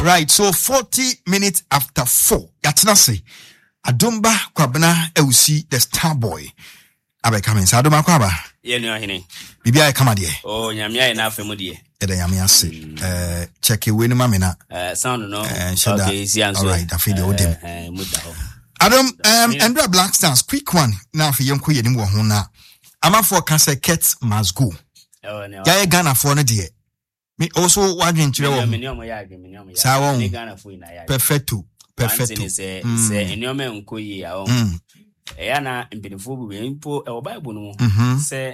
Right, so 40 minutes after 4. Yatena se. Adumba kwabena ewusi the star boy. Abe kame nsa aduma kwaba. Ye no hene. Bibia e kama de. Oh, nyamia e na afemu de. Eda nyamia se. Check we ni mama na. Sound no. Okay, see answer. All right, afide odem. Adam Andrea Blackstars quick one. Now for yonko ye ni wo ho na. Amafo can say Cats must go. Oh no. Ya Ghana for no de. Me also wadwen kire wo. Sawo. Perfecto. Say enyome nkoyi a o. Eya na mpinifo bu mpo e Bible no. Say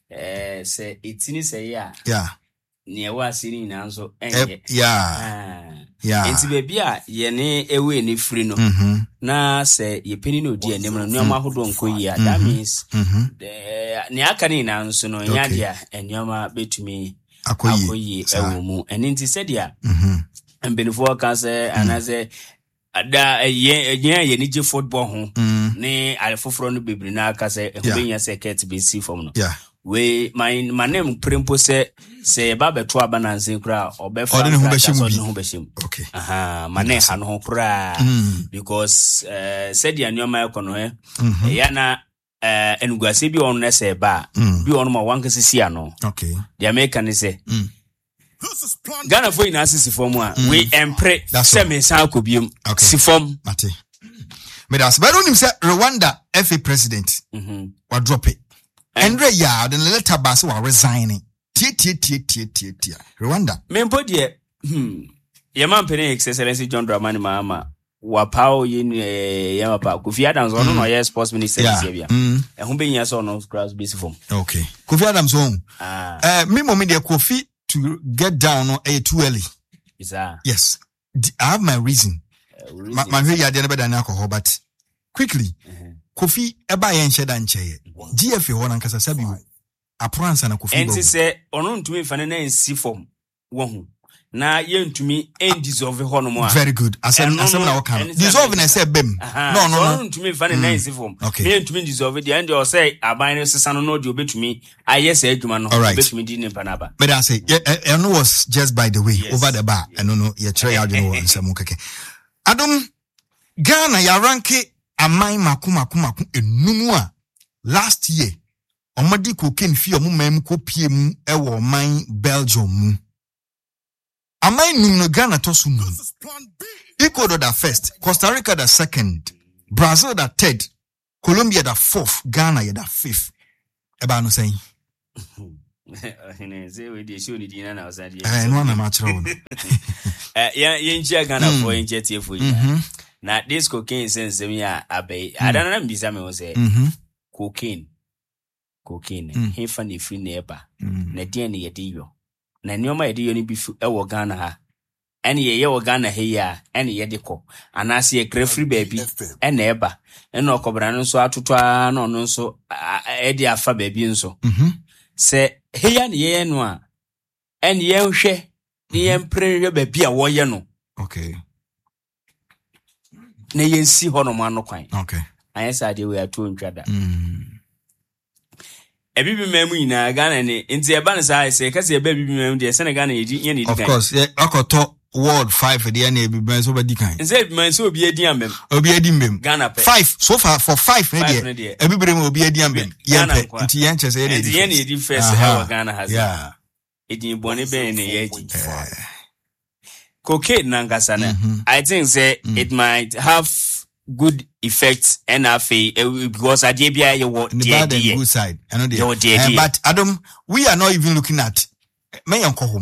itini say ya. Yeah. Ne wa asiri na nso enye. Yeah. Enti baby a ye ne ewe ne free no. Na say ye peni no di enem no nyoma hodo nkoyi a. That means ne aka ni na nso no nya dia enyoma betumi akoyi ewo mu. Eni nti said ya. Mpinifo ka say anase da ye ni je football ho ne alfoforo no bebri na aka say ehubenya secret be see from no. Yeah. We my name prempo say baba to abananse kura obefa no ho beshim. Okay. Mane ha no kura because said ya nyoma ekono ya na enugase bi on na say ba bi on ma wankase sia no. Okay. The American say Ghana for in assisi form we empre semi san kobium si form mate me das but onim say Rwanda FA president wa drop it Andre ya the letter bass wa resigning tie Rwanda me mpo de ye man pene excellency John Dramani Mahama wa pao yin ya pa Kofi Adams no no yes sports minister this year e ho be nya so no cross base form. Okay, Kofi Adams on me mo me de Kofi to get down too early. Is that? Yes. I have my reason. My way ya dey better than alcohol, but quickly. Kofi eba yen sheda ncheye. GFA ho na nkasa sabi apransa na Kofi. Enti se ono ntumi fa na nsi form wo hu. Na ye ntumi en dissolve ho no mo a. Very good. Asem na wo kan. Dissolve na say bem. No. Ono ntumi fa na nsi form. Me ntumi dissolve dey and o say aban no sesa no de obetumi ayese adwuma no obetumi di ne panaba. But I say and was just by the way over the bar. I no ye try out no nsam keke. Adom Ghana ya ranke amai maku enum a last year omadi cocaine fi omam ko pie mu e wo man Belgium mu. Amai num no Ghana to so mu. Ecuador the first, Costa Rica the second, Brazil the third, Colombia the fourth, Ghana the fifth. Eba no saying. Say we dey show ni dina na osadi. No na match round. Ye nchia Ghana for nchia tie for you. Na this cocaine sense me abai. Adana mbisa me o say cocaine. He fa ni free neighbor. Na dia ne yede yo. Na nyoma yede yo ni bifu e wo Ghana ha. Ene ye wo Ghana he ya ene yede ko. Anase ye krefri baby ene eba. Ene okobra no so atotwa na ono nso e de afa baby nso. Se he ya ne ye no a ene ye hwe ne ye mpre baby a wo ye no. Okay. Ne ye nsi ho no mo anokwan. Okay. Ayesa de we atu ntwada. Ebibi memu ina Ghana ni nti eba ne sai se kase eba bibi memu de se ne Ghana ye ni of course akoto World 5 de na ebibi memu so ba dikan nse ebibi memu so obi edi ambem Ghana pe 5 so far for 5 ne de ebibi memu obi edi ambem ye pe nti ye nche se ye nti ye ni edi first how Ghana has yeah edi boni be ne ye ji cocaine nangasa na I think say it might have good effects and because Adebia you the good side but Adam we are not even looking at me yanko home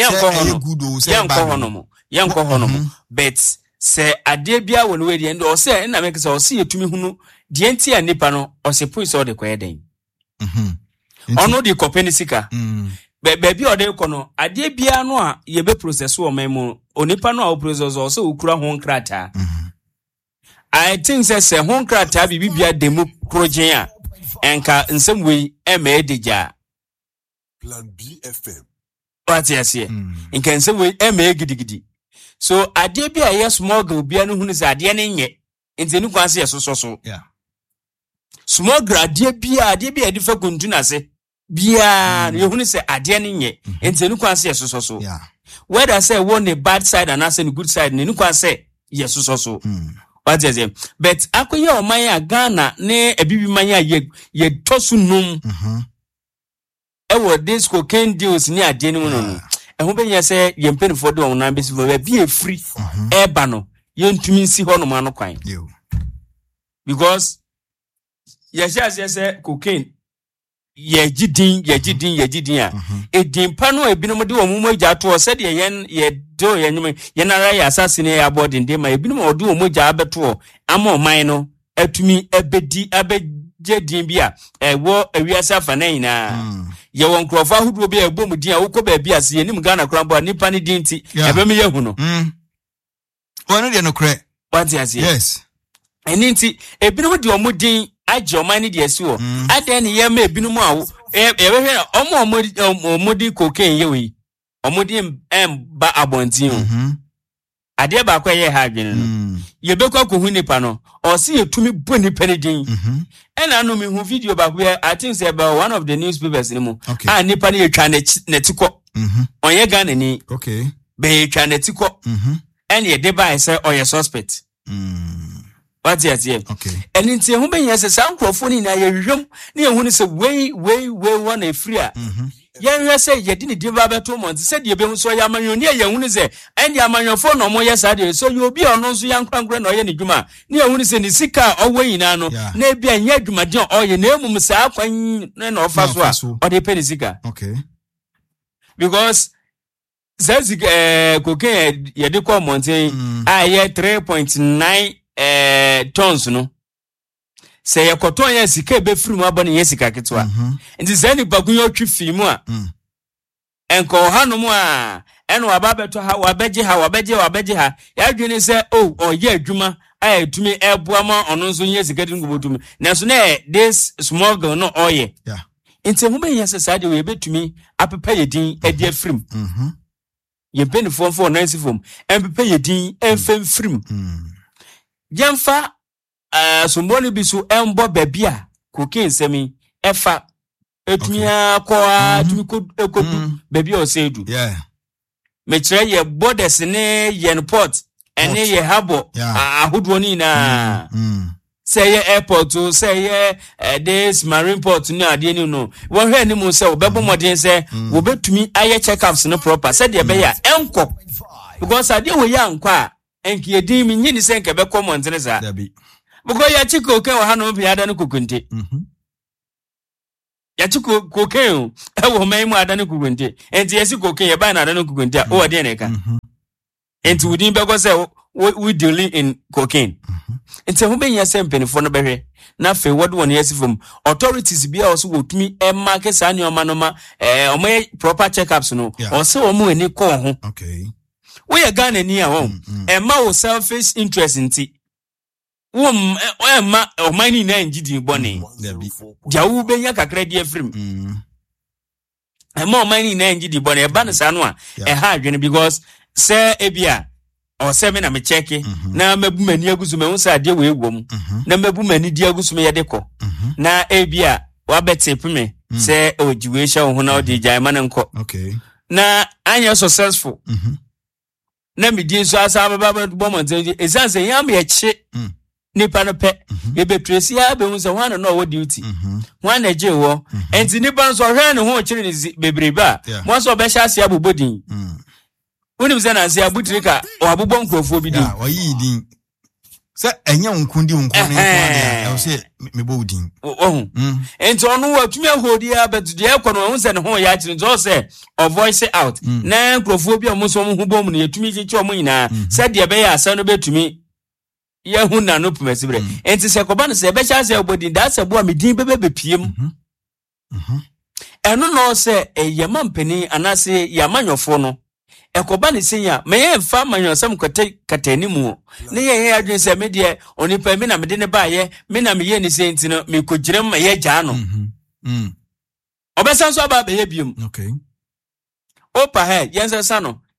yanko hono but say Adebia when we the end or say na make say o see etumi hunu de enti anipa no o se point so de kweden ono di kopenisika baby o de kono Adebia no a ye be process o memo onipa no a o process o se ukura ho nkrata I think say hon krata bibia demo projen a enka nsem we ema deja Plan B FM what you say enka nsem we ema gidigidi so ade bia ye smuggle bia no hunu say ade ne nye nteni kwanse so yeah smuggle ade bia de fa kontuna se bia ye hunu say ade ne nye nteni kwanse so yeah whether say one a bad side and as a good side ni kwa say yes so what is it but akoye o man ya Ghana ne ebibi man ya ye tosu num ewo this cocaine deals ni ade ni no ho benya say ye mpenifo de won na besi for be e free eba no ye ntumi nsi ho no man no kwan because yes say cocaine ye jidin a edin pa no ebinom de omumo agya to se de ye do ye nyum ye nara ya assassine ya boarding de ma ebinom ode omoja abeto ama oman no atumi abedi abegye bi a wo awiase afa na nyina ye won krofo ahudo bi ebom din a wokọ ba bi ase ye nim Ghana krambo nipa ne din ti ebem ye hu no wonu de no kre what is yes eninti ebinom de omodin ajomani de asi wo aden ye ma ebinom a ehwe omodi cocaine ye wi omodi ba abontin ade ba kwa ye ha adwene no ye bekwa ko hu nipa no o se ye tumi bo nipa ne din ena no me hu video ba kwa I think say about one of the newspapers ni mu nipa ne ye twa na tiko onye Ghana ni okay be twa na tiko ene ye de ba say o ye suspect what is it okay and nti hu ben yes say microphone na ye hwem na ye hu ni say we one a free a ye say ye di ni di ba beto month say de be hu so ya amanyo ne ye hu ni say and the amanyofo no mo yes ade so you obi ono so ya nkwankre na ye ni dwuma ne ye hu ni say ni sika owo yina no na bia nya dwuma de oye na emum sa akwan na ofa so a o de pe ni sika okay because says cocaine ye de ko mountain a ye 3.9 tons no say ye koton ye sika be firi mu abone ye sika ketwa nti zani bagunyo twi mu a enko hanom a eno ababeto ha wabeje ha ya dwene say ye adwuma ay tumi eboa ma ono nso ye sika din gobotumi nanso na this small girl no oye nti hu be yes say we betumi apepa ye din ade afrim ye benefo for nansi fom empepa ye din enfem frim Jamfa somboni bisu embo bebia cocaine semi efa etumia kwa tumi kodu bebia osedu me kire ye borders ne ye port ene ye habo ahodo ni na say ye airport to say ye this marine port ni ade ni no wo hwe ni mu say obebo modern say wo betumi aye checkups no proper say de be ya enko because ade wo ya nkwa enki edin mi nyini se nke be common tene za because ya chiko ke wa hanu bi ada no kukunte ya chiko cocaine e wo mai mu ada no kukunte enti yesi cocaine ye ba na ada no kukunte o de ne ka enti wudin be go say we dealing in cocaine enti ho ben ya se mpenifo no behwe na fe wode won yesi fom authorities bia also wotumi e market sa ne oma no ma omay proper checkups no o se o mu eni ko ho okay we are Ghana ni awon ma wo selfish interest nti wo ma o mani na ngidi bone ja wo benya kakra di afrim ma o mani na ngidi bone e ba ne sa no a ha adwene because say ebia o se me na me check na mabu mani agusu me unsa ade we egwom na mabu mani di agusu me ye ko na ebia wa betep me say ojiwe sha ho na odi jai ma nko okay na anya successful na mi di so asa baba bo monten ezanse yam ye chi nipa no pe ye betresi ya be hunse wan no wo duty wan na je wo enti nipa so hwe ne ho chiri ni bebreba mo so be sha ase abobodin woni se na ase abutrika o abobon krofo bi din o yi din se enya nkundi nkon ne nkon o se me bo din enti onu watumi ahodi ya but de ekọ no hunse ne ho ya chiri nzo se o voice out na krofo bi o mo so mo hu bom ne yetumi chichi o mo nyina se de be ya asa no betumi ye hu na no pumesibre enti se koba no se be cha se obodi da se bo a medin bebe piem eno no se yema mpeni anase yamanyofo no ekoba ne senya me ye mfa manyosam katani mu ne ye adwen se me de onipa me na me de ne ba ye me na me ye ne senti no me kogirem ma ye gya no obesan so aba be ye biem okay opa he yense sa no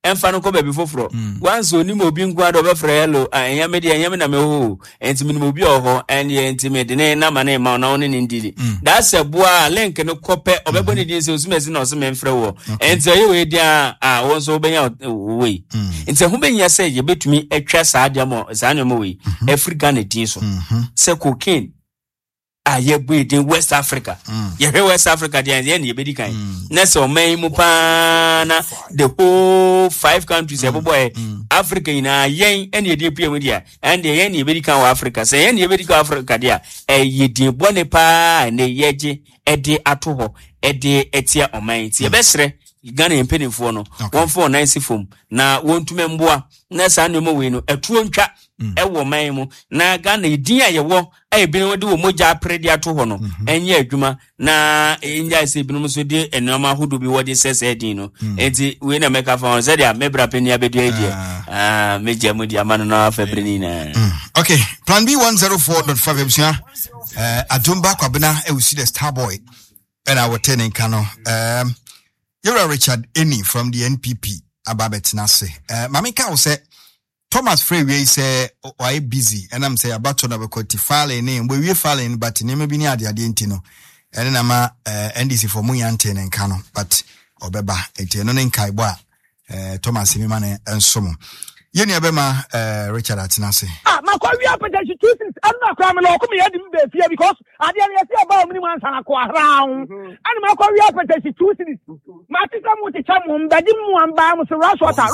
emfa no ko ba bi foforo once oni mo bi ngwa do be frɛ hello anya me de anya me na me ho enti me mo bi oho ene enti me de ne na ma na ma na one ne ndidi that's a boa link no kope obebo ne din se osumesi na osum emfrɛ wo enti aye we dia wo so benya we enti ho benya se ye betumi atwa saa dia mo saa ne mo we Africa na din so se cocaine ye breed in West Africa. Ye West Africa the ye be di kan. Na so man mu pa na the whole 5 countries boy Africa ina yen ene ye dey pia dia and ye yen ye be di kan Africa. Say yen ye be di kan Africa dia ye dey bone pa na ye je e dey ato ho e dey etia oman ti ye besre Ghana empenifo no 149 fom na wontume mboa na saa nemo we no atuo ntwa ewo man mu na Ghana edin ayewo ebin wode wo moja apredi ato ho no enye adwuma na enja se binum so de enoma hodo bi wode sese edin no enti we na meka fa on said ya mebra pani abedu edi meja mu dia mano na febrini na okay plan B 104.5 ebusia Adumba Kwabena ewusi the Starboy and our tenant kano you're Richard Eni from the NPP Ababet Nase. Mamika will say Thomas Freeway say why busy and I'm say about to have a quantify name we filing but name be near the Adintino and then I'm NDC for Muyanten and Kano but Obeba Etianon in Kaibwa Thomas Simimane and Somo. Yeni abema Richard Atinase. Makwa application two things. I'm not coming or come here here because I didn't see about many months and around. And makwa application two things. Matika muti chamu mbadi mu amba mu so rush water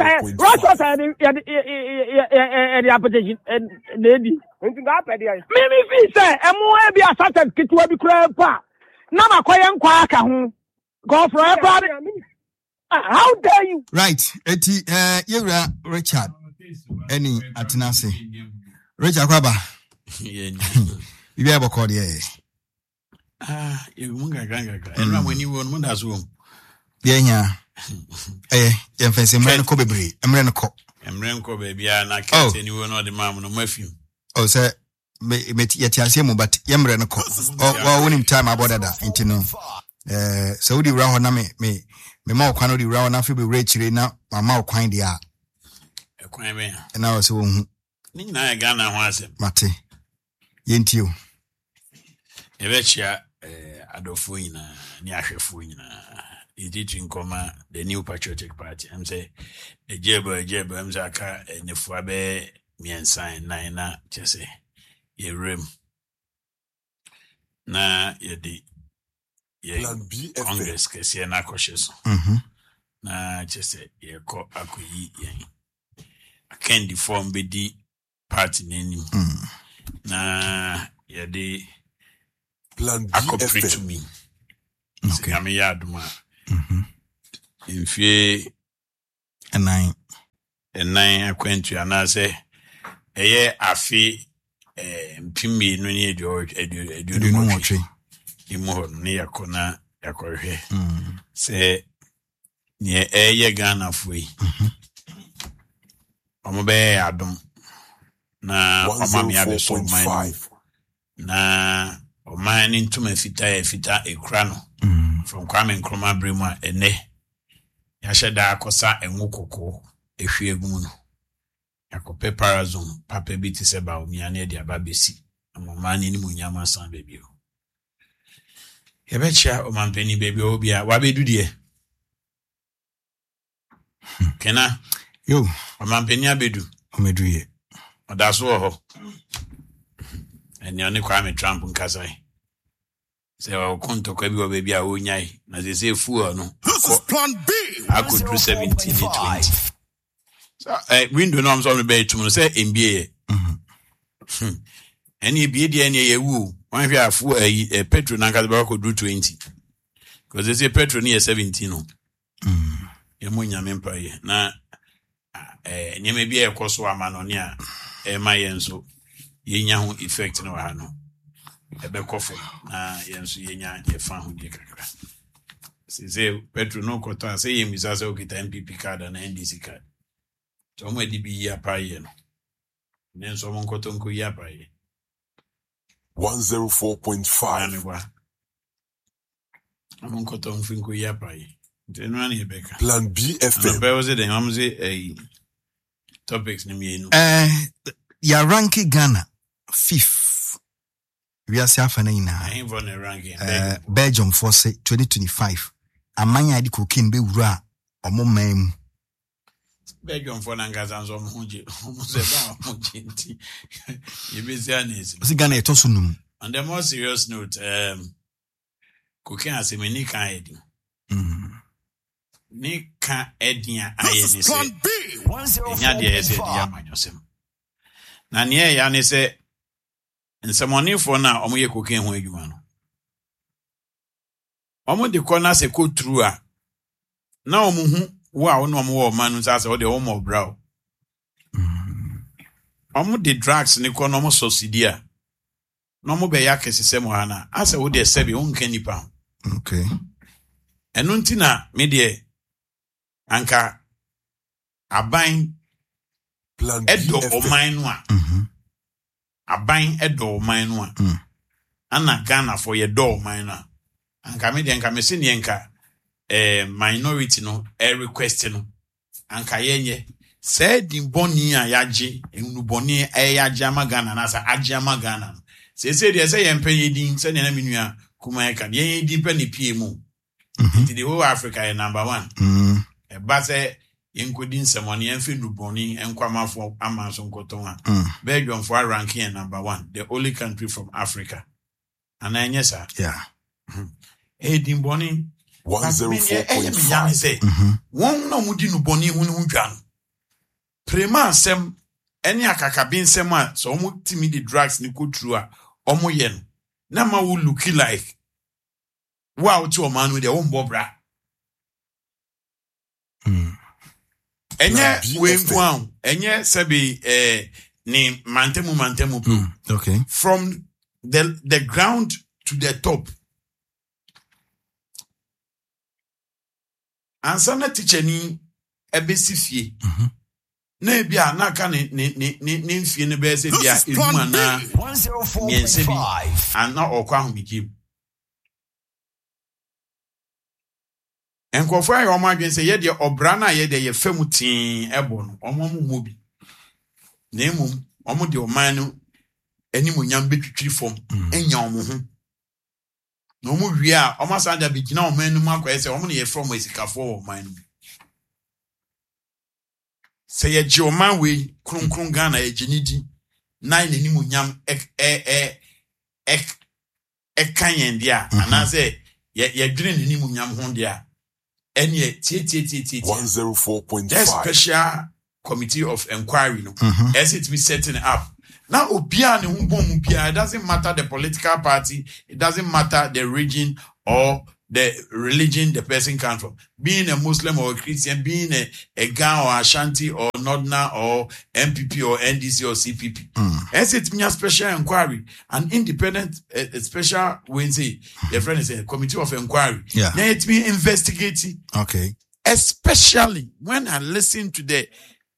the application lady. Nti ga apedi ya. Me fi say emu e bi asset kitwa bi kura pa. Na makwa yenkwa aka ho. Go for a party. How dare you? Right. Eti yewra Richard Eni Atinase. Richard Kwaba. Bibi aboko de you munga ganga. Enra when you won munda's room. Nya. Yemfense mren ko bebre. Mren ko baby na kete ni won no the mam no mafim. Oh say me yeti asemu but yemren ko. Oh wonim time about that intino. So udi wra ho na me ma okwan odi wra ho na fe be wra chire na mama okwan dia ekwan be na wo se wo hu ni na ga na ho asem mate yentio ebechia adofo nyina ni ahwefo nyina editi nkoma the New Patriotic Party am say ejebo am zaka nefu abe miensan nine na chese ye rem na yedi Congress kesi na kosheso na chese ye ko akoyi yen akendi form be di party neni na yedi Plan B to me okay am ya aduma infie nine akwentu anase eye afi mpimi no ni edu no watwe imo ne yakona yakohwe se ne eye Ghana foi omobe adom na omami abeso man na omani ntuma fita ekura no from Kwame Nkrumah Brema ene yasheda akosa enwokoko ehwiegu no yakope parazon papa biti seba omiane de ababesi amomani ni munyama san bebio yebechia omampeni bebio obia wabedu die kena yo omampeni abedu omeduye odaso ho eni Kwame Trump nkasai se wa konto kwa biwa baby a onyai na ze se fu no This is plan B. I could do 17 20 so window no am so me be tum no say NBA any be dey any yewu wan hwe afu petrol na nkasa ba ko do 20 because they say petrol near 17 no ye mo nyame mpaye na nyame bi e koso amanone a e ma yenso yenya ho effect no ha no ebe kofo na yenso yenya ye fa ho die kakra se petro no kota se yemisa se okita MPP card na NDC card to mo di bi ya paye no nenso mo nkoto nko ya paye 104.5 mo nkoto nfinko ya paye Plan B FM. Where was it? I'm say topics ni mienu. Ya ranking Ghana 5th. We are saying na. I ain't for the ranking. Belgium for say 2025. Amanya di cocaine be wura omo man. Belgium for Nangaza so muji. Omo muji nti. You be saying this. Osi Ghana etoso num. On the more serious note, cocaine has a many kind. Nika Edia This is Plan B. Na niye ya ne se nsamoni fo na omo ye cocaine ho adwuma no. Omo de kona se ko true a na omo hu wo a wono omo wo man no say wo de omo brow. Omo de drugs ne ko no omo subsidy a no omo be ya kesese mo ana asa wo de sebe won kan nipa. Okay. Eno ntina me de anka aban Plan B edo FM. oman no a aban edo oman no a ana Ghana for ye do oman no a anka me de anka me se ne anka minority no request no anka yenye say din boni a yaje enu boni yaje ama Ghana na sa aje ama Ghana se de say yempenye din se ne na menua kuma ya kan yen din pe ne pie mu the whole Africa is number 1. But including someone and Finuboni and Kwamafo Amazon Kotonga. Belgium for ranking number 1, the only country from Africa. And then yes, sir. Yeah. Dimboni 104.5. One no mudinu boni hunujan. Prema sem any akakabin sema so mutimi the drugs ni kutrua omo yen. Nama will look like wow to a man with their own bobra. Enye wengwan, enye sabi ni mantemu. Okay. From the ground to the top. Ansana teacher ni ebesifie. Na ebia na ka ni mfie ne be se bia eduma na 104.5 ana okwa homikim. Enkofo ayo ma dwen se ye de obra na ye de ye famutin ebo no omo mu bi na emum omo de oman no animonyam betwitwiri fom enya omo ho na omo wi a omo asanda be gina oman no makwa se omo ne ye from esikafo oman no se ye je oman we kronkron Ghana ye ginidi na animonyam kan dia ana se ye dwene animonyam ho dia any 104.5. that special committee of inquiry no as it be setting up now obia ne humbom bia. It doesn't matter the political party, it doesn't matter the region or the religion the person comes from, being a Muslim or a Christian, being a Gan or Ashanti or Northerner or MPP or NDC or CPP. As it means special inquiry, an independent special Wednesday, the friend is a committee of inquiry. Yeah. Now it means investigating. Okay. Especially when I listen to the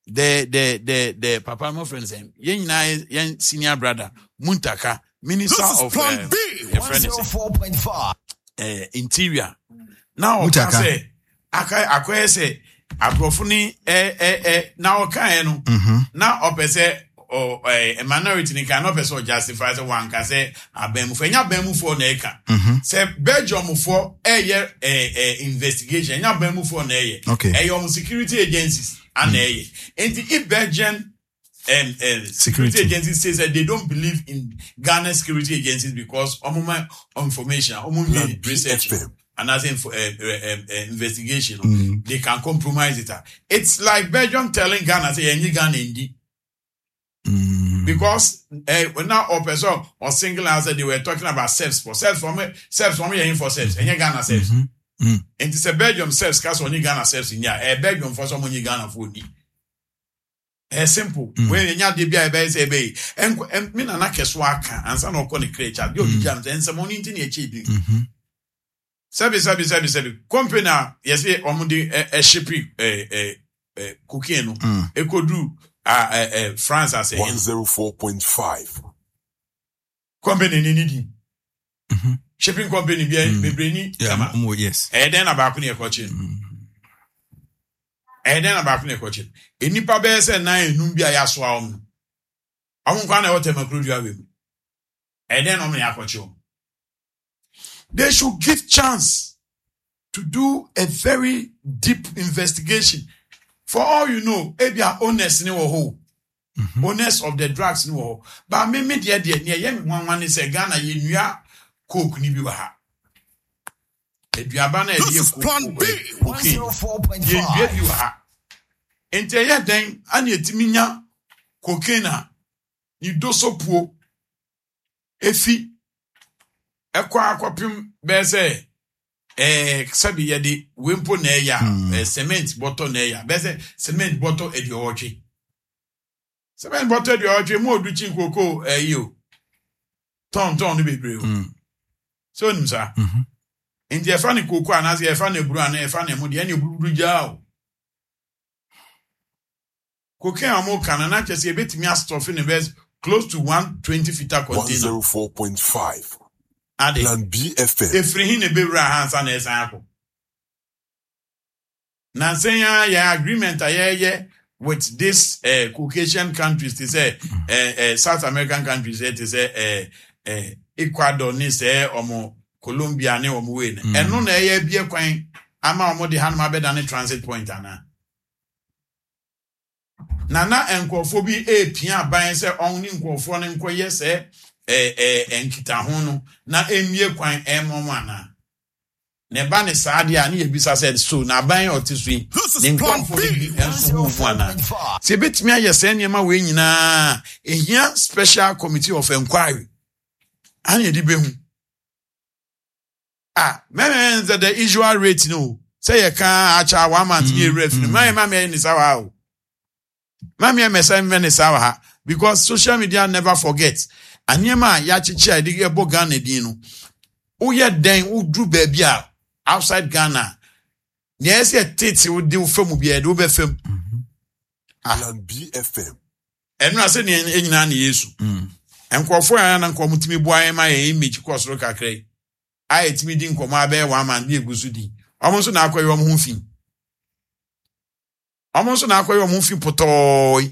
Papa my friend saying, yen senior brother Muntaka, Minister of Plan B. 104.5. Interior. Now say I say abrofuni now can now opese or a minority ni can opese justify the one can say abemu fenya bemu for neka say Belgium for investigation nya bemu for na okay security agencies and if Belgian security agencies says that they don't believe in Ghana security agencies because information, research, and as investigation, they can compromise it. It's like Belgium telling Ghana, say, any Ghana indeed. Because when now person or single answer, they were talking about selves for me, and you Ghana selves. And it's a Belgium selves, cast on Ghana selves in here, a Belgium for someone you Ghana for me. Simple. When you have the BI say, "Bay," and me na keswaka, and some of the creature, the jams, and some money in your cheating. Sabi. Company, yes, omudi a shipping cocaine, e could do France as a 104.5. Company needing. Shipping company, be brainy, yes, and then about your coaching. And then about the coach. Any pabe said nine numbia yaswam. I won't find out a macrudia. And then only a coach. They should give chance to do a very deep investigation. For all you know, maybe are honest in your hole. Honest of the drugs in your but maybe dear near one is a Ghana in cook nibiwa. This is plan B. 104.5. Ente ya den ani etiminya cocaine you do so poor efi ekwa akwapim be say sabi yedi wempo na ya cement bottle na ya be say cement bottle e di ochi cement bottle di ochi mo du chin koko yo ton ni bebre o so nim sa enti e fa ni koko anase e fa na buru ana e fa na mo de ani buru jao cocaine amo kana na chese e betimi astuff in the close to 120 feet container 104.5 Ade. Plan BFM. Efrihin ne bewura hansa na esan akọ. Na senya ya agreement ayeye with this Caucasian countries to say South American countries to say Ecuador ni say omo Colombia ni omo we. Eno na eye bie kwan ama omo de hanma beda ne transit point ana. Nana enkofo bi pia ban se on ni nkofo ne nkoye se enkita ho no na emie kwan emomana ne ba ne saade a ne yebisa said so na ban otisui ne nkofo bi enso ho ana se betimi aye se niema we nyina ehia special committee of inquiry anye di behu men the usual rate no say ye kan acha 1 month ni ref no my ni sawa o Mami mesa mvene sawa ha because social media never forgets. Anyema ya chichi idege bo Ghana dino. Uye den udru baby outside Ghana. Yes ye titi udi ufemu biye do be fem. Plan BFM. Enu ase ni enyina na Yesu. Enkwofo ya na nko mutimi boa ema ye image kwosoro kakre. Aye timi di nko ma be 1 man bi egusu di. Omo so na akoye omo hu fi. Almost na akwa yo mufi potoy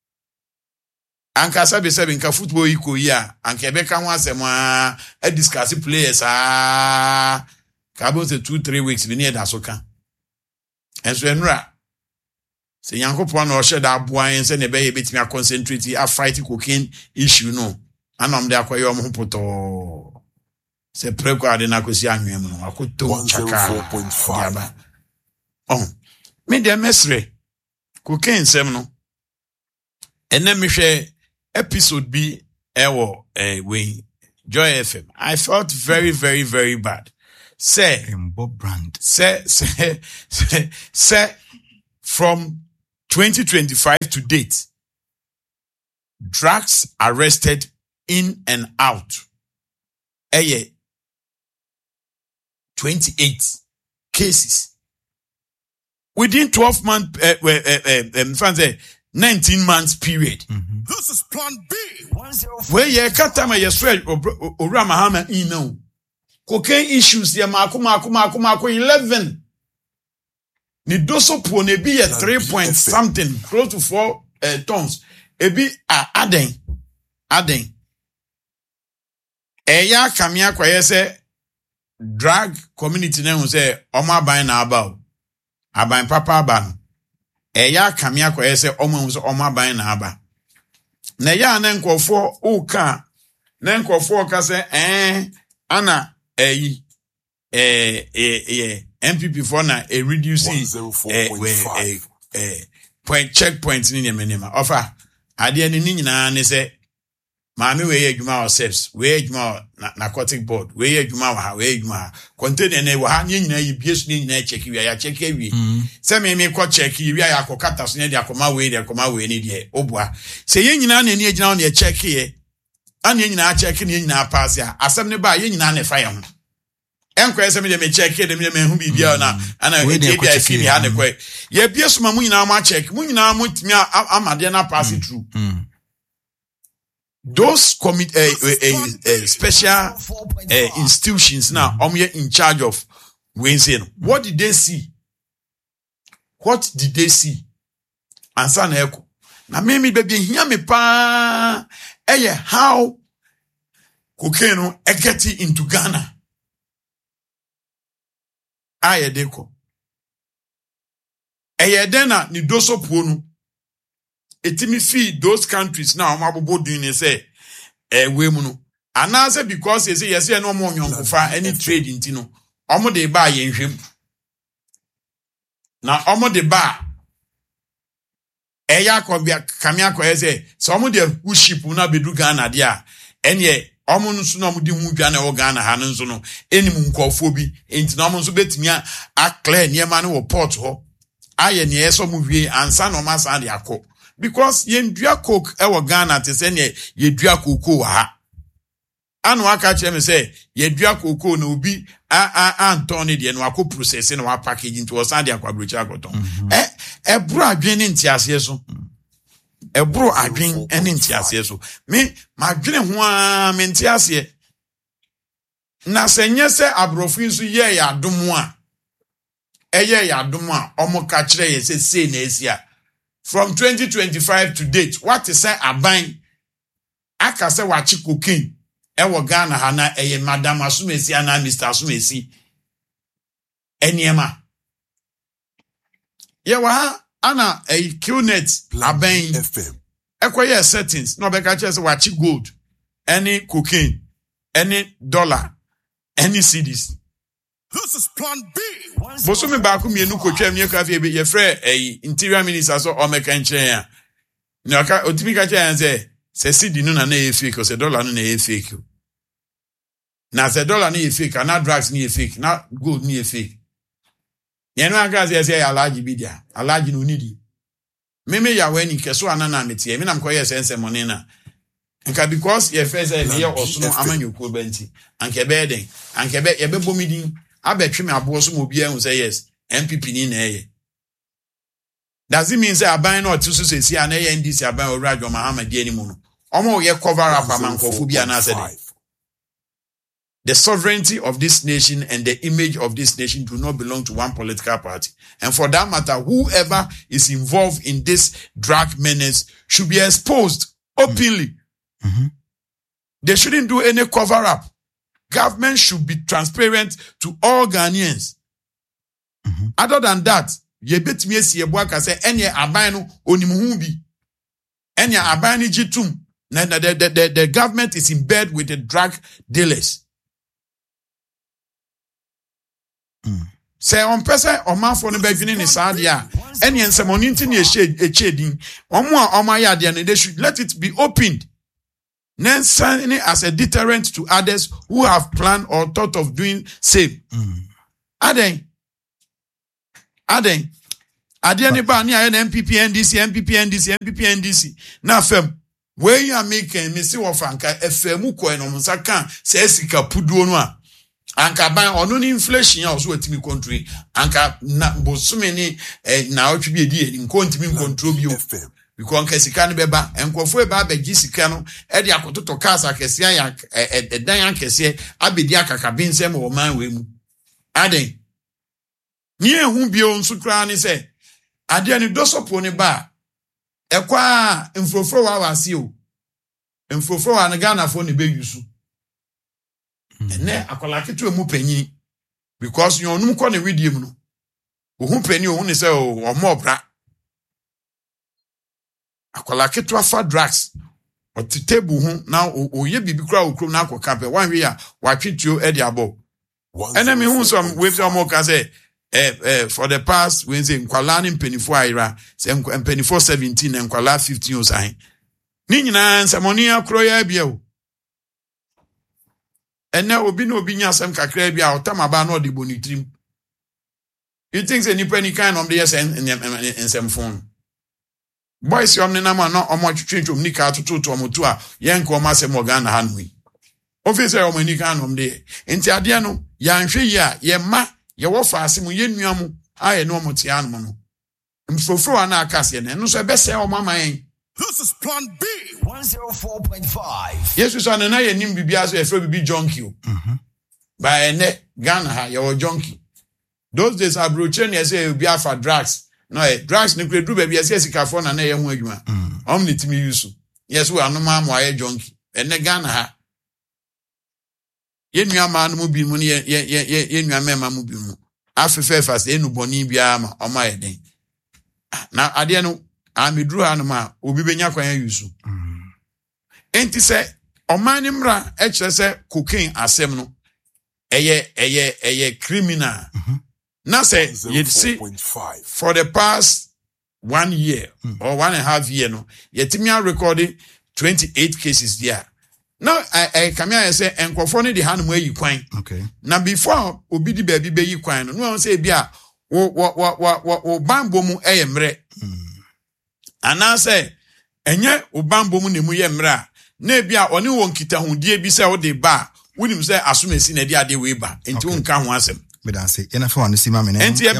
anka sabe nka football iko ya anka ebeka ho asem a discuss players ka about 2-3 weeks bi ne da so ka enso enura se yankopon na o she da aboa en se ne be ye betimi concentrate a fight cocaine issue no anom de akwa yo mo poto se preko ade na kosi anwem no akoto chaka 104.5 me de mesre cocaine sem no ene me hwe episode bi ewo we Joy FM. I felt very very very bad. Say Bob Brand. Say from 2025 to date, drugs arrested in and out 28 cases within 12 months 19 months period. This is Plan B. Where ye katama yeswe Ora Mahama email. Cocaine issues ye mako 11. Ni doso po ne bi 3 point something, close to 4 tons. Ebi aden. Eya kamia kwa yese drug community ne say omo aban na aba. Aban papa aba. Eya kamia kwa yese omo aban na aba. Na ya na nkofo uka na nkofo ka se ana MPP for na reduce point checkpoint ni menema offer ade ni nyina ne se maame we ye adwuma ourselves we adwuma narcotic board we ye adwuma wa we adwuma container ne wa ni nyina yi biesu ni nyina check wi ya check wi se me ko check wi ya akokata so ne de akoma we ni de obua se ye nyina na ni agina on ye check ye ana ye nyina check ni ye nyina pass ya asem ne ba ye nyina na fa ye ho enko ye se me de me check de me hu bibia na ana e de bia fi ni ha ne kwe ye biesu ma mu nyina ma check mu nyina mu timi amade na pass through. Those special institutions now, in charge of Wednesday. What did they see? what did they see? Ansa na eko. Na me baby hear me pa how cocaine get into Ghana. Aye deko. Dena ni doso puonu. Etimi feed those countries now mabobo doing say we mu no. Anase because they say yes no more nyonkofa any trade intino. Omo de ba yenhwem. Na omo de ba eya kobia kamia ko ese so omo de ship na bedu Ghana dia enye omo nso na omo de hu dwa na wo Ghana ha nso no enim nkofo bi enti na omo nso betimi a clear niema ne wo port ho aye ne yeso mo wie ansa no masa de akọ because yendua coke e wo Ghana te se ne yedua cocoa ha anu aka kire me say yedua cocoa na obi Antony de no akọ process na wa package into osan de akwabrochi agoton ebro adwen ne ntiase so ebro adwen ene ntiase so me madwene ho a me ntiase na senye se abrofin so ye ya dom a eye ya dom a omo ka kire ye se na esia from 2025 to date what is say aban aka se wa chi cocaine ewo Ghana ha na eye madam Asumesi ana Mr Asumesi eniema ye wa ana QNet aban FM ekoye settings no be ka che se wa chi gold any cocaine any dollar any cedis. This is plan B. Bosome ba ku mienu kotwa mnie ka fie be ye frɛ interior minister so o meka nkyɛn a na ka otimi ka kyɛn se cedi no na ye fake o se dollar no na ye fake na se dollar no ye fake na drugs no ye fake na gold no ye fake ye no aka se ya alaji bidia alaji no nidi meme ya weni keso anana metie me nam ko ye sense money na nka because ye first say ye osono amanyoko benti anke be den anke be ye be bomidin abetwe me abo so mo bia hu say yes MPP ni na eye does it mean say aban na otu so sesi na eye NDC aban Owurajo Muhammad di animu no omo ye cover up amankofo bia na say the sovereignty of this nation and the image of this nation do not belong to one political party, and for that matter whoever is involved in this drug menace should be exposed openly. They shouldn't do any cover up. Government should be transparent to all Ghanaians. Other than that, ye betimi esi eboaka say enye aban no onimu bi. Enye aban ni jitum. The government is in bed with the drug dealers. Say on person or man for the beginning is sad ya. Enye nsemo nti na echedin. Omo a omaya de and they should let it be opened. Then signing it as a deterrent to others who have planned or thought of doing same. Aden ni ba ni aye MPP NDC na fem where you are making me see of anka fm ko eno msa kan se sika puduo no a anka ban ono ni inflation ya so atimi control anka na bosume ni na otwe bi edi nko ntimi control bi o because nka sika no beba enkofo eba abegi sika no e de akototo kasa kese ya dan akese abedi akakabensem wo man we mu aden ni ehun bi o nsukra ni se ade ni dosopo ni ba ekwa mfrofro wa wase o mfrofro wa na Ghana fo ni be yusu ene akola ketu emu panyi because you onum ko ne widiem no ohun panyi ohun ni se o mo bra akola ketu afa drugs o table hu na oye bibi kra okrom na akoka pe wan wi a watwetuo e de abo enemy hu some we some more can say for the past when say nkwala ni mpenifo ayira say mpenifo 17 and nkwala 15 years ahin ni nyina nsamoni akro ya bia o ene obi na obi nya asem kakra bia otamaba na odi bonitrim you think say nipa ni kind of the yes and some phone boys yom ni na ma no omo twetwetwom ni ka tototo omoto a yen ko ma asem Ghana hanwi officer omo ni kan om de enti ade no ya nhwe yi a ye ma ye wo fa asem ye nuamu aye no omote an mo no mfoforo ana akase ne no so be se omo aman. This is plan B 104.5. Yes, so na ye nim bibia so e fro bibi junkie. By ne Ghana ha ye wo junkie. Those days abrochen ye say bia for drugs no drugs no kure do baby yes sikafo na ye ho adwuma omni timi use yes we anoma mo aye junkie ene Ghana ha ye nuama no mu bi mu ye nuama ma mu bi mu afefe fast enu boni bia ma o ma ye den na ade no amedru ha no ma obi benya kwan use enti se omani mra e kire se cocaine asem no eye criminal na say you see for the past 1 year or 1.5 year no yetimi recording 28 cases there. Now I come here say enkofo no de ha no ayi kwan. Okay. Na before obi di baby be yi kwan no no say bia wo bambo mu eyemre. Ana say enye wo bambo mu ne mu yemre na bia oni won kita hodie bi say wo de ba wonim say asomesi na de ade we ba enti won ka ho asem. Me dan say ena fa wan si ma me ne. Enti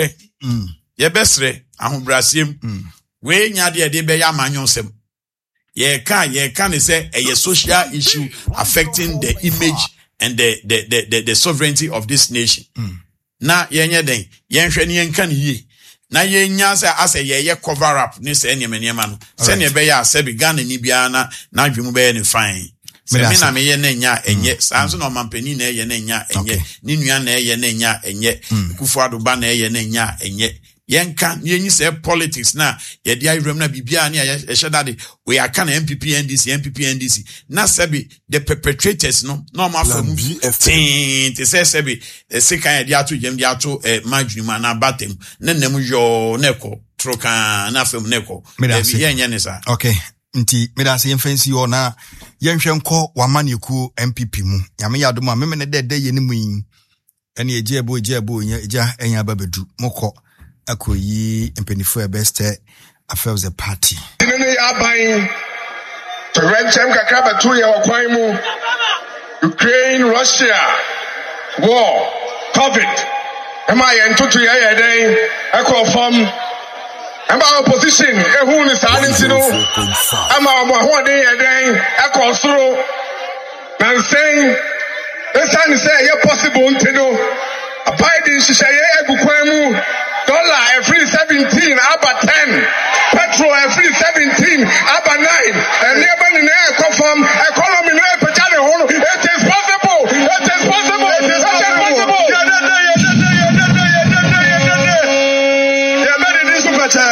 ye besre ahobrasiem we nya de be ya manyonsem. Ye can ne say a social issue affecting the image and the sovereignty of this nation. Na yenye den yenhwe ne yenka ne yi na yenya say as ye cover up ne say enema no say ne be ya say Ghana ni bia na adwemu be ne fine. Se me na me ye na nya enye sanso na mampani na ye na nya enye ni nua na ye na nya enye Kufuado ba na ye na nya enye yenka yenyi say politics na ye dia ibrem na bibia na ye shedade we aka na MPP NDC na sebi the perpetrators no ma famu te say sebi se kan ye dia to jem dia to madwuma na batem na nem yo neko troka na famu neko e yenye ne sa. Okay. Nti me da se yemfansi yo na yenhwe nko wamaneku MPP mu nyame yadom a me ne de ye ne mu yin ene ejebo nya enya babedu mokọ akoyi empenifo e best affairs the party nene ya ban to renchem kakra batu ye okwan mu Ukraine Russia war COVID ema ye ntutu ye den ekofam ema opposition ehu ni saanti no ema mo ahode ye den ekosoro na saying esan say ye possible ntino abiding shishaye egukwan mu dollar every 17 about 10 petrol every 17 about 9 and never in air confirm economy no pejale holo it is possible yeah made this better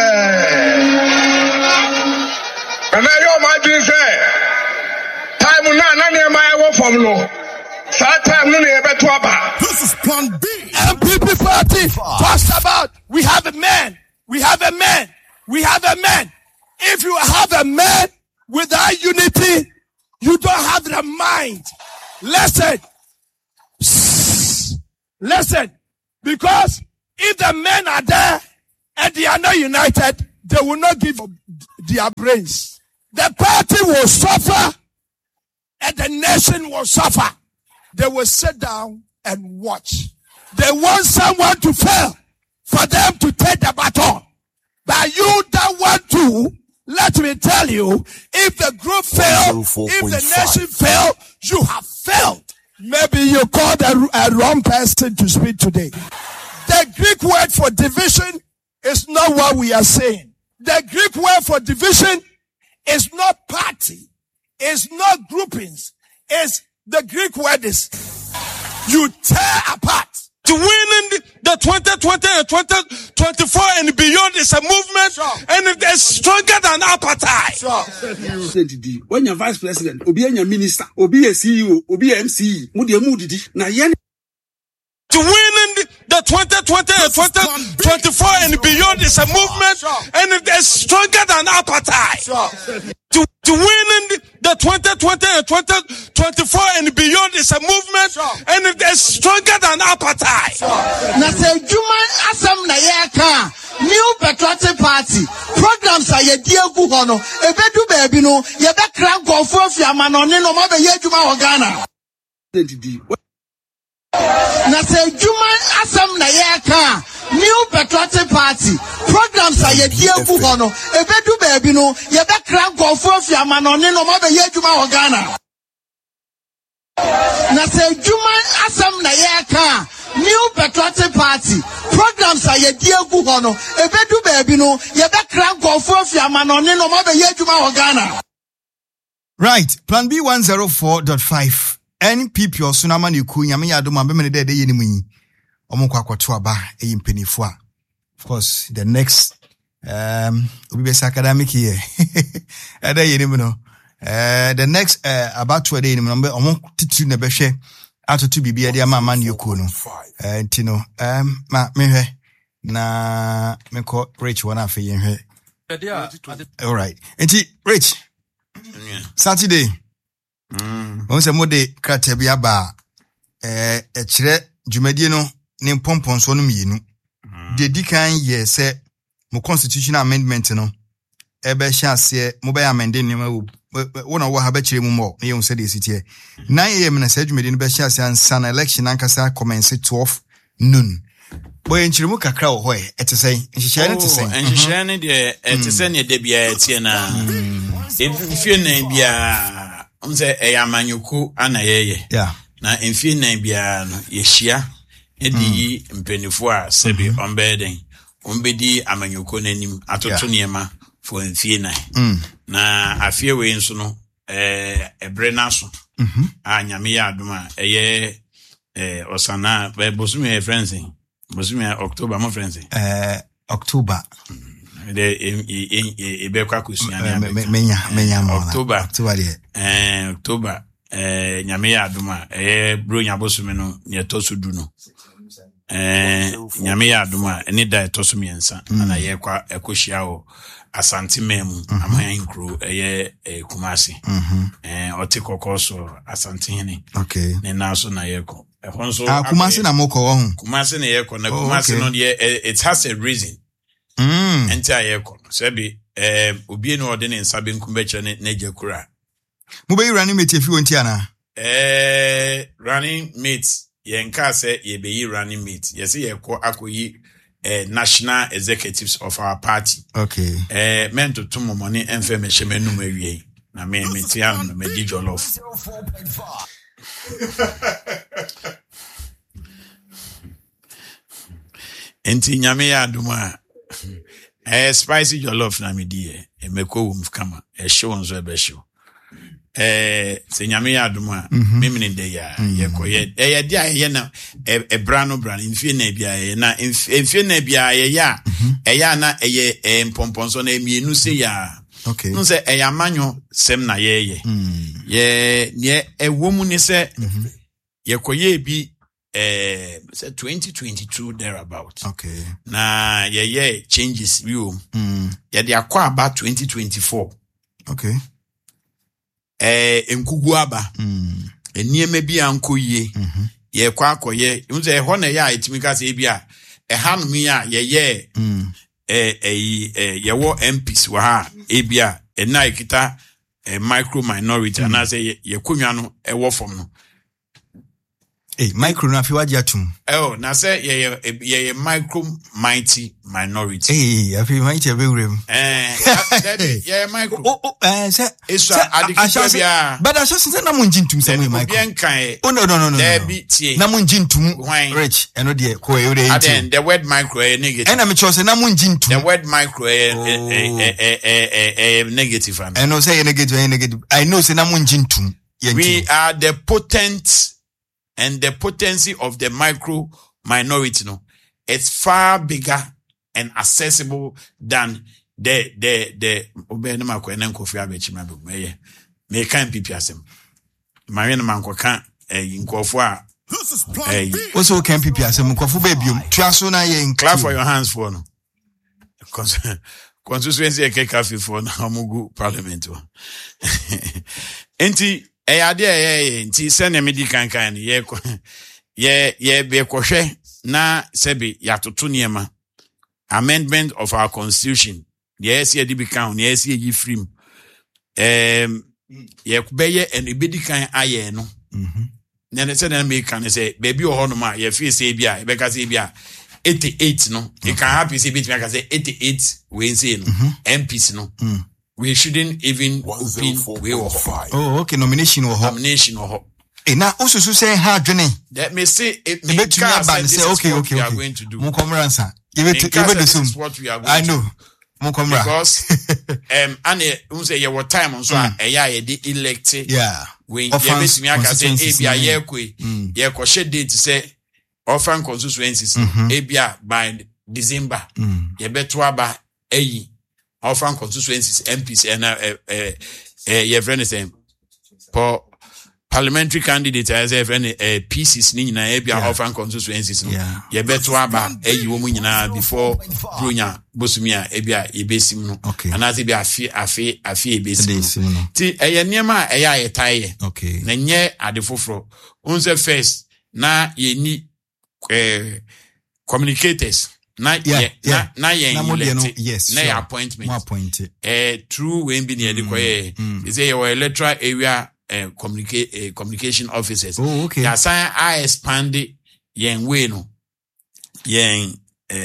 and I my dream say time na near my work from no time no near better about This is Plan B. MPP party talks about we have a man. If you have a man without unity, you don't have the mind. Listen, because if the men are there and they are not united, they will not give their brains. The party will suffer and the nation will suffer. They will sit down and watch. They want someone to fail for them to take the baton. But you don't want to. Let me tell you, if the group fails, if the nation fails, you have failed. Maybe you called a wrong person to speak today. The Greek word for division is not what we are saying. The Greek word for division is not party. It's not groupings. The Greek word is you tear apart. To win in the 2020 and 2024 and beyond is a movement, and it is stronger than apartheid. When you're vice president, obi a minister, obi a CEO, obi a MCE, na yen. To win in the 2020 and 2024 and beyond is a movement, and it is stronger than apartheid. To win in the 2020 and 2024 and beyond is a movement, and it is stronger than apartheid. Na say Juma asem na yeka new patriotic party programs are ye die gu ho no ebedu baabi no ye be kra nkofo afiama no ne no ma be ye Juma wo Ghana. Na say Juma asem na yeka new patriotic party programs are ye die gu ho no ebedu baabi no ye be kra nkofo afiama no ne no ma be ye Juma wo Ghana. Na se juma asam na yeka New Patriotic Party programs are ye gu hono ebedu baby no ye be kra gofo afiama no ne no ma be ye juma ho Ghana. Right, plan B 104.5 NPP osunama ne ku nyame yadoma be me de ye ni mu yi omukwa kwato aba eyi mpenifo a of course the next obi be academic year ada ye ni mu no the next about 2 day ni mu no omo titu ne be hwe atoto bibia de ama man yoku no ntino ma mehwe na meko Rich wona afa ye hwe all right enti Rich Saturday on se mode krata bia ba kire dwumadie no ne pompon so no mienu de dikan ye se mo constitutional amendment no ebe hia ase mo be amend ne ma wona wo ha ba kire mu mo ne ye unse de sitie 9 am na se dwumadie no be hia ase ansa election ankasa commence 12 noon boy nkire mu kakra wo ho etesei nhihye ne tesei nhihye ne de etesei ne de bia etie na enfie na bia unse eyamanyuku ana yeye na enfie na bia no yehia edi mpenifo a sebi ombeden ombedi amanyuku nanim atoto niema for enfie na na afie we nso no ebre naso anyame ya adoma eye osana bosumi friends bosumi October mo friends October ebe kwa kusiana menya October October nyame ya adoma bro nyabosume no ne tosudu no nyame ya adoma eni da tosume ensa na ye kwa ekohia o Asante memu amayan kru Kumasi otikokoso Asante hene okay ne naso na yeko ehonso Kumasi na moko wo Kumasi na yeko na Kumasi no it has a reason enti ayeko sebi obi no ode ne nsabe nkumbeche ne jekura mo be running mate efi wonti ana running mate yenka se ye be running mate yesi yeko akoyi national executives of our party okay mento tumo money enfe me shemenu mawie na me metian no me di jollof enti nyame ya aduma spicy jollof na me di emeko wum kama show nzo ebe show se nyame ya aduma mimini de ya yekoye dia ye na brano mfie na bia ye na mfie na bia ye ya na ye mpomponso na emienu se ya okay no se ya manyo sem na ye ne ewomu ni se yekoye bi say 2022 thereabout okay na ye changes you ye de akwa about 2024 okay enkugu aba enieme bi ankoyie ye kwa akoye nze ho na ya etimika se bia ehanum ya ye wo MPs wa ha ebia ena ikita micro minority na say ye konwa no ewo fom no micro na fi waje atum na say ye micro mighty minority afi mighty abewrem ye micro say isa adikibia but asase na mo njintum say micro bien kan no na mo njintum Rich eno de ko e ore nti the word micro negative ena me chose na mo njintum the word micro negative eno say negative I know say na mo njintum we are the potent and the potency of the micro minority no it's far bigger and accessible than the obene makwene nkofi abechima be me kan pipi asem mawe na mankoka nkofo a also can pipi asem nkofo be biom tuaso na ye clap for your hands for no constituency cafe for na amugu parliament enti ade nti sene medi kankan ye be kohwe na sebi yatoto niema amendment of our constitution yes ye di become yes ye free ye kubeye en ebedi kan aye no na ne se na me kan say baby o hono ma ye fi say bia e be ka say bia 88 no e can happy say bit me ka say 88 we say no MPs no we shouldn't even open way of okay nomination or Now, also say hard journey. Let me say it. This Okay. We are going to do. This is what we are going to do. Because and say your time on so elected. Yeah. When you say date say often constituencies by December. You better aba often constituencies MPs and your friend is for parliamentary candidate as a friend pieces ni na often constituencies. You better aba woman nyina before Brunya Bosumia ebesim no. And as be afi ebesim no. Ti niema tie. Okay. Na nye adefofro. Unse first na ye ni communicators na appointment true when be near the say your electoral area communication officers. Oh, okay. Ya sign I expand yen way no yen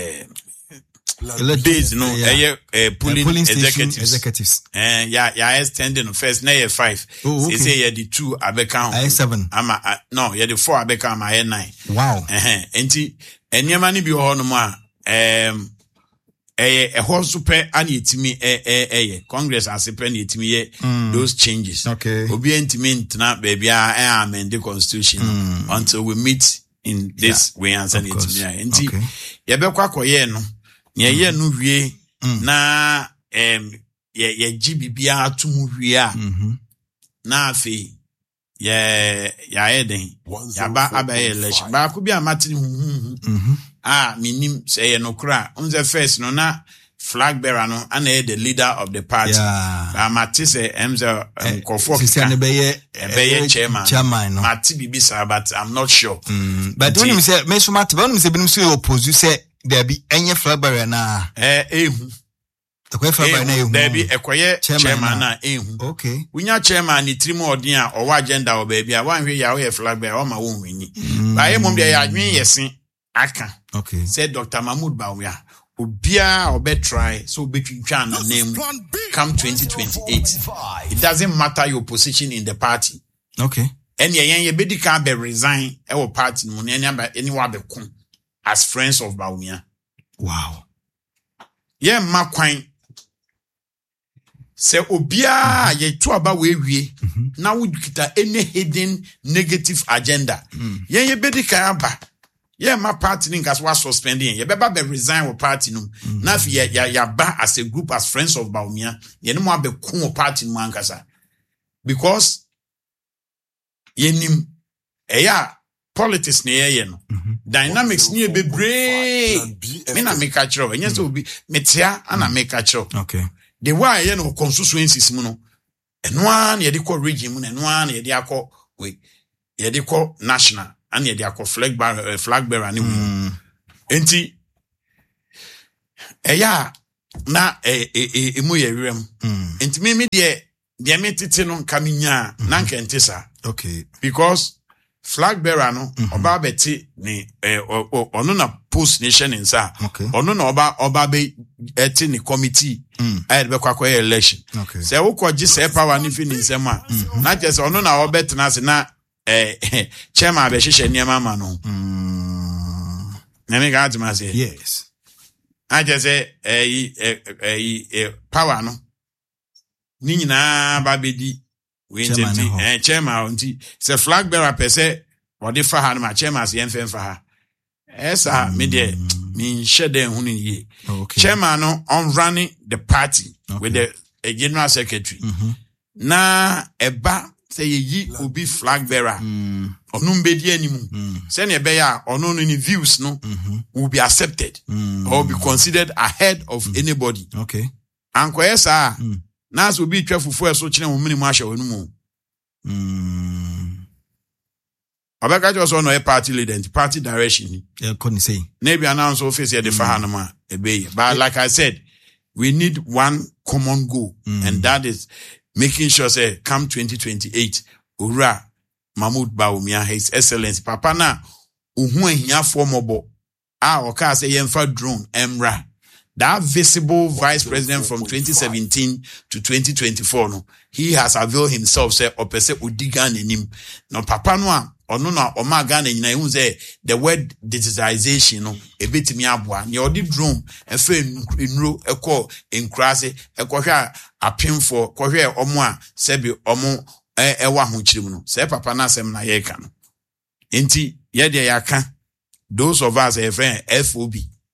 base no polling executives ya extending first na 5. Okay. Say you the 2 abeka 7 no you the 4 abeka ma 9. Wow. Enti eniema ni bi ho no ma ho super ani etimi Congress asepe ni etimi those changes. Okay. Obi entimi ntna baby amend the constitution until we meet in this way answer etimi enti ye be kwakoye no ye no wie na ye gbibia atum wie a na afi ya eden ya ba abaye election ba ko bi amatini minim say no kra unze first no na flag bearer no and the leader of the party amati say emza kofo be chairman no mati bibisa but I'm not sure but when you say me so mati when you say binim so oppose say there be any flag bearer na there be ekoye chairman na okay unya chairman ni trimu odin a owa agenda o ba bia wan hwe ya o flag bearer o ma won wini ba emom de ya adwen yesen aka okay said Dr. Mahmoud Bawumia obia obe try so betwintwa na name come 2028 it doesn't matter your position in the party. Okay. And ye bedika be resign e wo party no ne anywa be kun as friends of Bawumia. Wow. Ye ma kwan se obia ye to aba we wie na wo kita any hidden negative agenda. Ye bedika aba yeah, my party ninkas was suspending. You better be resign with party no. Now if ya ba as a group as friends of Bawumia, you no more be cool party no ankasa. Because ye nim politics ne no. Dynamics ne be brave. Me na make a chro. Enye so be metia ana make a chro. Okay. The way ye no constituencies mu no. Eno an ye de call region mu, eno an ye de akọ ye de call national. And ye dia ko flag bearer ni enti na emu ye rem enti me de me tete no kaminya na nkente sa. Okay. Because flag bearer no oba beti ni ono na post nation insa ono na oba be eti ni committee I be kwakoye election. Okay. Se wo ko gi se power ni fi ni nsema na je se ono na oba tena se na chairman be hihye niam ma no na me ga atuma say yes I just say power no ni nyina ba bedi we intenti chairman nti say flag bearer per se or the fa ha no ma chairman say en fa ha esa me de me shede hu ni ye chairman no on running the party with the general secretary na eba say ye obi flag bearer onum bedi animu say ne be ya ono no ni views no will be accepted or be considered ahead of anybody. Okay. Anko esa na so bi twafufu eso kire mo minimu ahye wonu abaka jo so no a party leader party direction couldn't say na bi announce office here the fahanama ebe but like I said we need one common goal and that is making sure say come 2028 Ura Mahmoud Bawumia His Excellency Papa na uhu ahia for mobo oka say yemfa drone emra that visible vice president from 2017 to 2024, no, he has availed himself, say, opese udigan enim. No, papa no, ono na oma Ghana nyina ehun say the word digitization no ebetimi aboa ne odi drone efe nro ekọ enkrase ekọhwe apemfo kọhwe omo a sebi omo ewa hochirim no say papa na asem na ye ka no enti ye de yaka those of us a friend FOB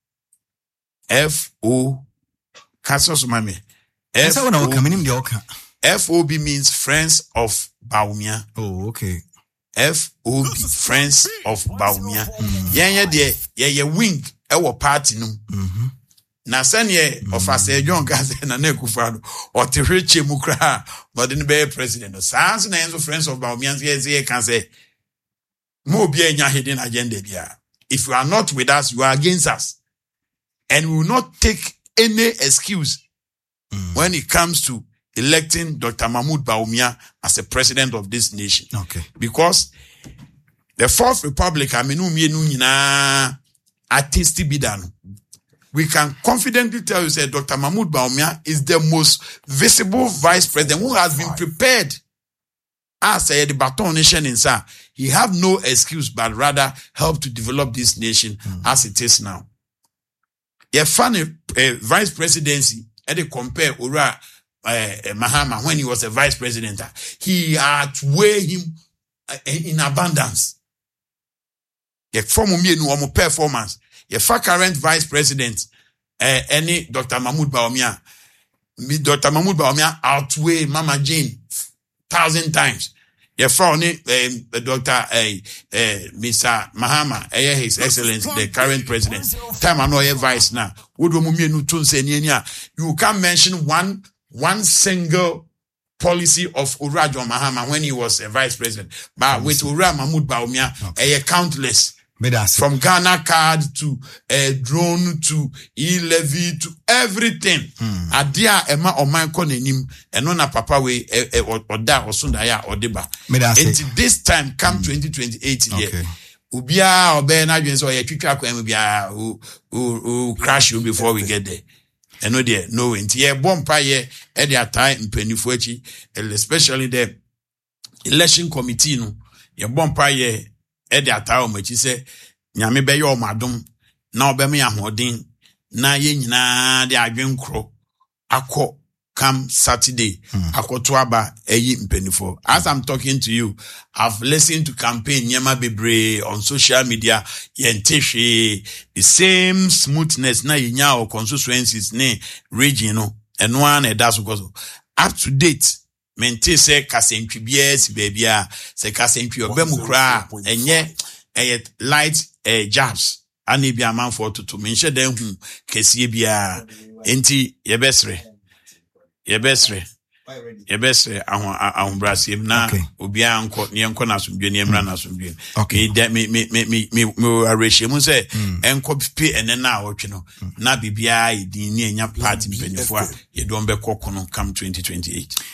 FOB means Friends of Bawumia. Oh, okay. FOB, Friends of Bawumia. Ye wing, ewo party no. Na sanye of us John Gaza na Nekufado or Teriche Mukra, but in be president. Sans names of Friends of Bawumia can say more be in your hidden agenda. If you are not with us, you are against us. And we will not take any excuse when it comes to electing Dr. Mahmoud Bawumia as a president of this nation. Okay. Because the Fourth Republic, we can confidently tell you that Dr. Mahmoud Bawumia is the most visible vice president who has been prepared as the baton nation in Sa. He have no excuse, but rather help to develop this nation as it is now. Funny vice presidency, and they compare Ura Mahama when he was a vice president. He outweigh him in abundance. Performance. Current vice president, any Dr. Mahmoud Bawumia. Dr. Mahmoud Bawumia outweigh Mama Jane 1,000 times. Only Dr. Mr. Mahama, His Excellency, the current president. Time I know your vice now. You can't mention one single policy of Urajo Mahama when he was a vice president. But with Ura Mahmoud Bawumia, countless. From Ghana card to drone to e-levy to everything. Adia ema oman konenim eno na papa we oda osundaya odeba. Until this time come 2028 here. Ubia obe na dwen so ye twitwa kwa bia who crash you before we get there. Eno there no nti ye bompa ye e dey time mpanifo achi, especially the election committee no ye bompa ye edi atawo machi se nyame be ye omadom na obeme yahodin na ye nyina de adwenkro akọ come Saturday akoto aba eyi mpenifo. As I'm talking to you, I've listened to campaign nyama bebre on social media yentehwe the same smoothness na yinya or constituencies ne region no eno an edaso gozo up to date. Mente se kasentwi bias bebia se kasentwi obemukra enye light jabs ani bia manfo to menhye dan hu kesie bia enti yebesre ahun brasiem na obia anko ne enko na asomdwe ne emra na asomdwe me arehemu se enko pe ene na awotwe no na bibia idin ne enya party mpanifo a yedom be kokono come 2028.